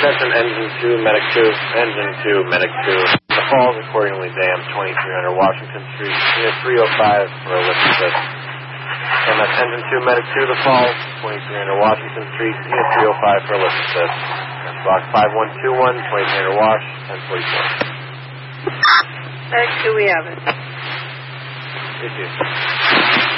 Attention, engine 2, medic 2. Engine 2, medic 2. The falls accordingly dammed 2300 Washington Street. Unit 305 for a lift assist. And that's engine 2, medic 2, the falls, 2300 Washington Street. Unit 305 for a lift assist. That's block 5121, 2300 Wash, 1044. Medic 2, we have it. Thank you.